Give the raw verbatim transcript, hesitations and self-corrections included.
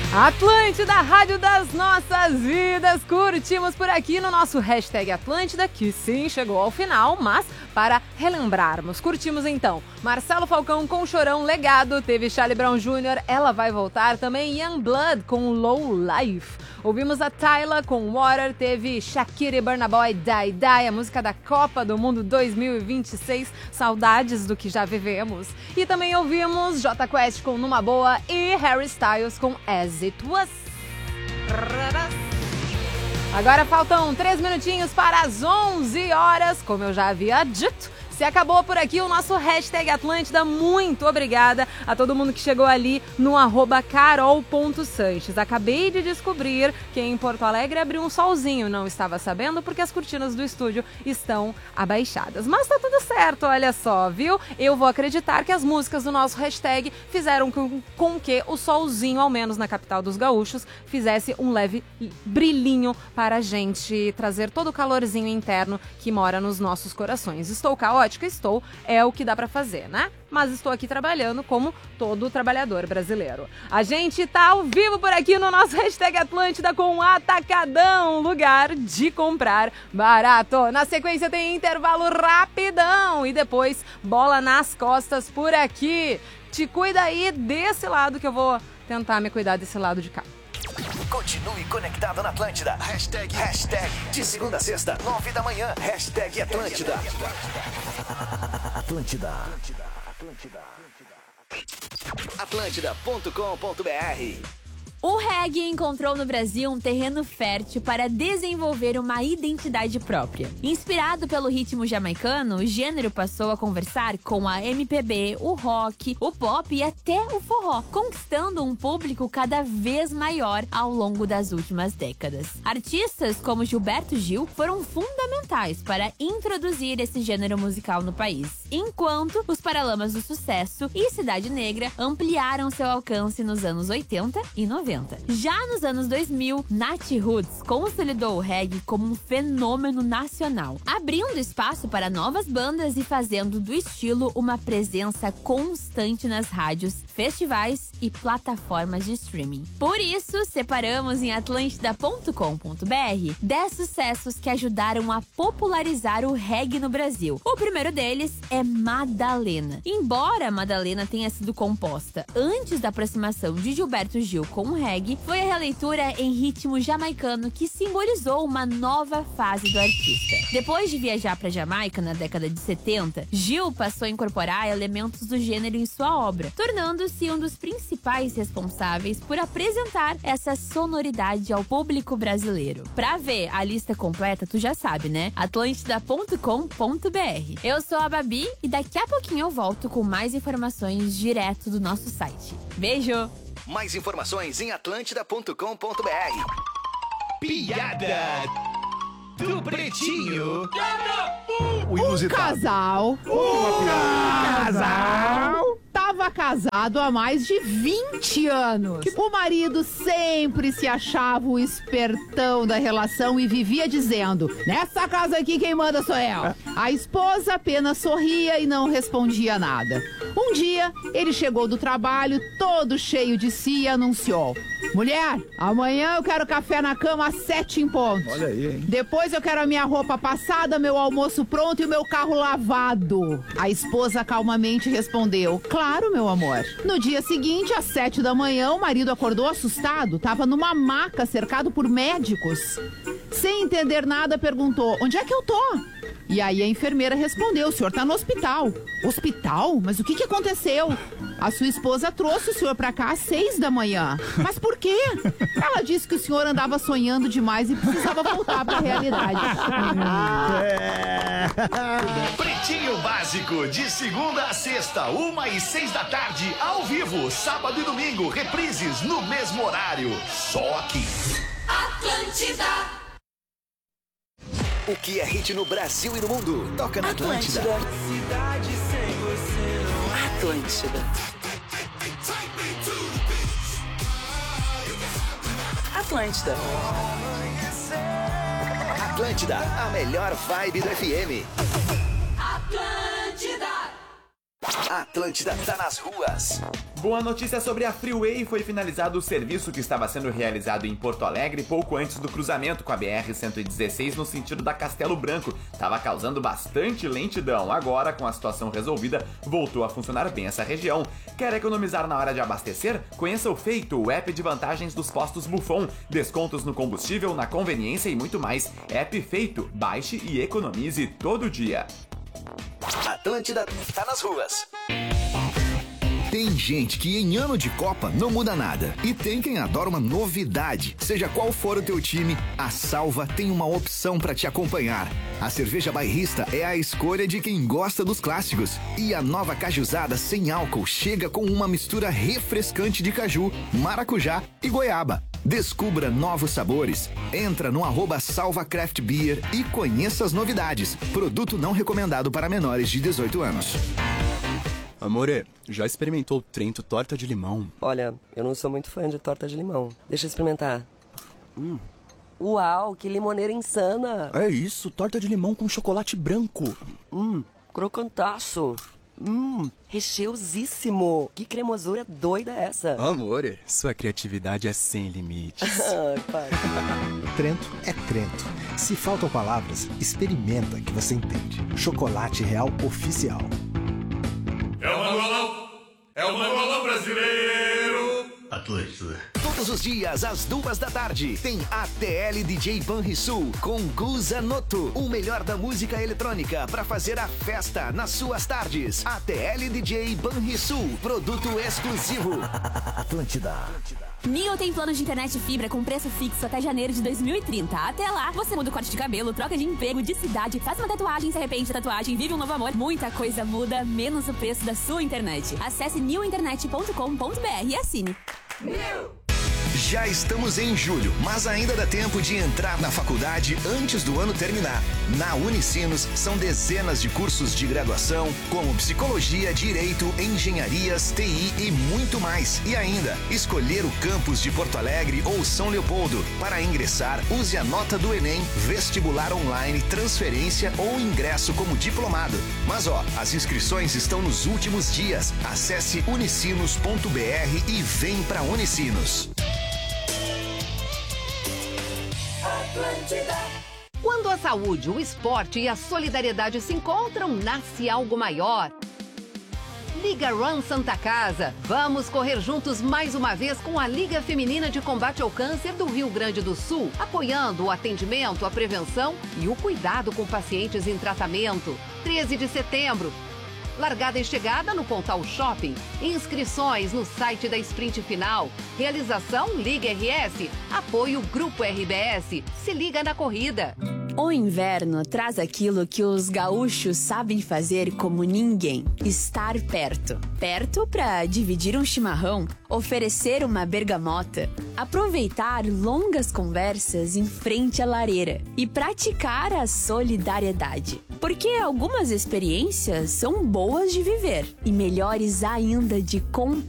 Atlântida, rádio das nossas vidas. Curtimos por aqui no nosso hashtag Atlântida, que sim, chegou ao final, mas para relembrarmos, curtimos então Marcelo Falcão com Chorão, Legado, teve Charlie Brown Júnior, Ela Vai Voltar, também Youngblood com Low Life. Ouvimos a Tyla com Water, teve Shakira e Burna Boy, Die Die, a música da Copa do Mundo dois mil e vinte e seis, saudades do que já vivemos. E também ouvimos Jota Quest com Numa Boa e Harry Styles com As It Was. Agora faltam três minutinhos para as onze horas, como eu já havia dito. Se acabou por aqui o nosso hashtag Atlântida, muito obrigada a todo mundo que chegou ali no arroba carol ponto sanches. Acabei de descobrir que em Porto Alegre abriu um solzinho, não estava sabendo porque as cortinas do estúdio estão abaixadas. Mas tá tudo certo, olha só, viu? Eu vou acreditar que as músicas do nosso hashtag fizeram com, com que o solzinho, ao menos na capital dos gaúchos, fizesse um leve brilhinho para a gente trazer todo o calorzinho interno que mora nos nossos corações. Estou caótica? Que estou, é o que dá pra fazer, né? Mas estou aqui trabalhando como todo trabalhador brasileiro. A gente tá ao vivo por aqui no nosso hashtag Atlântida com Atacadão, lugar de comprar barato. Na sequência tem intervalo rapidão e depois bola nas costas por aqui. Te cuida aí desse lado que eu vou tentar me cuidar desse lado de cá. Continue conectado na Atlântida. Hashtag, hashtag de segunda a sexta, nove da manhã. Hashtag Atlântida. Atlântida. Atlântida. Atlântida. Atlântida ponto com ponto br. O reggae encontrou no Brasil um terreno fértil para desenvolver uma identidade própria. Inspirado pelo ritmo jamaicano, o gênero passou a conversar com a M P B, o rock, o pop e até o forró, conquistando um público cada vez maior ao longo das últimas décadas. Artistas como Gilberto Gil foram fundamentais para introduzir esse gênero musical no país, enquanto os Paralamas do Sucesso e Cidade Negra ampliaram seu alcance nos anos oitenta e noventa. Já nos anos dois mil, Nat Roots consolidou o reggae como um fenômeno nacional, abrindo espaço para novas bandas e fazendo do estilo uma presença constante nas rádios, festivais e plataformas de streaming. Por isso, separamos em atlântida ponto com ponto br dez sucessos que ajudaram a popularizar o reggae no Brasil. O primeiro deles é Madalena. Embora Madalena tenha sido composta antes da aproximação de Gilberto Gil com o reggae, foi a releitura em ritmo jamaicano que simbolizou uma nova fase do artista. Depois de viajar para Jamaica na década de setenta, Gil passou a incorporar elementos do gênero em sua obra, tornando-se um dos principais responsáveis por apresentar essa sonoridade ao público brasileiro. Pra ver a lista completa, tu já sabe, né? atlântida ponto com ponto br. Eu sou a Babi e daqui a pouquinho eu volto com mais informações direto do nosso site. Beijo! Mais informações em atlântida ponto com ponto br. Piada do Pretinho. Um casal, um casal tava casado há mais de vinte anos. O marido sempre se achava o espertão da relação e vivia dizendo: nessa casa aqui quem manda sou eu. A esposa apenas sorria e não respondia nada. Um dia, ele chegou do trabalho todo cheio de si e anunciou: mulher, amanhã eu quero café na cama às sete em ponto. Olha aí, hein? Depois eu quero a minha roupa passada, meu almoço pronto e o meu carro lavado. A esposa calmamente respondeu: claro, meu amor. No dia seguinte, às sete da manhã, o marido acordou assustado. Tava numa maca cercado por médicos. Sem entender nada, perguntou: onde é que eu tô? E aí a enfermeira respondeu: o senhor tá no hospital. Hospital? Mas o que que aconteceu? A sua esposa trouxe o senhor pra cá às seis da manhã. Mas por quê? Ela disse que o senhor andava sonhando demais e precisava voltar pra realidade. É. Pretinho Básico, de segunda a sexta, uma e seis da tarde, ao vivo, sábado e domingo, reprises no mesmo horário. Só aqui. Atlântida. O que é hit no Brasil e no mundo? Toca na Atlântida. Atlântida. Atlântida. Atlântida, a melhor vibe do F M. Atlântida. Atlântida tá nas ruas. Boa notícia sobre a Freeway. Foi finalizado o serviço que estava sendo realizado em Porto Alegre pouco antes do cruzamento com a B R cento e dezesseis no sentido da Castelo Branco. Tava causando bastante lentidão. Agora, com a situação resolvida, voltou a funcionar bem essa região. Quer economizar na hora de abastecer? Conheça o Feito, o app de vantagens dos postos Buffon. Descontos no combustível, na conveniência e muito mais. App Feito. Baixe e economize todo dia. Atlântida tá nas ruas. Tem gente que em ano de Copa não muda nada. E tem quem adora uma novidade. Seja qual for o teu time, a Salva tem uma opção para te acompanhar. A cerveja bairrista é a escolha de quem gosta dos clássicos. E a nova cajuzada sem álcool chega com uma mistura refrescante de caju, maracujá e goiaba. Descubra novos sabores. Entra no arroba Salva Craft Beer e conheça as novidades. Produto não recomendado para menores de dezoito anos. Amore, já experimentou Trento torta de limão? Olha, eu não sou muito fã de torta de limão. Deixa eu experimentar. Hum. Uau, que limoneira insana! É isso, torta de limão com chocolate branco. Hum, crocantaço. Hum, recheosíssimo. Que cremosura doida é essa? Amore, sua criatividade é sem limites. Ai, pai. Trento é Trento. Se faltam palavras, experimenta que você entende. Chocolate Real Oficial. É o Manualão, é o Manualão brasileiro. Atlântida. Todos os dias, às duas da tarde, tem A T L D J Banrisul com Guza Noto. O melhor da música eletrônica para fazer a festa nas suas tardes. A T L D J Banrisul, produto exclusivo. Atlântida. Nio tem plano de internet e fibra com preço fixo até janeiro de dois mil e trinta. Até lá, você muda o corte de cabelo, troca de emprego, de cidade, faz uma tatuagem, se arrepende da tatuagem, vive um novo amor. Muita coisa muda, menos o preço da sua internet. Acesse new internet ponto com ponto b r e assine. Já estamos em julho, mas ainda dá tempo de entrar na faculdade antes do ano terminar. Na Unicinos, são dezenas de cursos de graduação, como psicologia, direito, engenharias, T I e muito mais. E ainda, escolher o campus de Porto Alegre ou São Leopoldo. Para ingressar, use a nota do Enem, vestibular online, transferência ou ingresso como diplomado. Mas ó, as inscrições estão nos últimos dias. Acesse unicinos ponto b r e vem pra Unicinos. Quando a saúde, o esporte e a solidariedade se encontram, nasce algo maior. Liga Run Santa Casa. Vamos correr juntos mais uma vez com a Liga Feminina de Combate ao Câncer do Rio Grande do Sul, apoiando o atendimento, a prevenção e o cuidado com pacientes em tratamento. treze de setembro. Largada e chegada no Pontal Shopping. Inscrições no site da Sprint Final. Realização Liga R S. Apoio Grupo R B S. Se liga na corrida. O inverno traz aquilo que os gaúchos sabem fazer como ninguém: estar perto. Perto para dividir um chimarrão, oferecer uma bergamota, aproveitar longas conversas em frente à lareira e praticar a solidariedade. Porque algumas experiências são boas de viver e melhores ainda de compartilhar.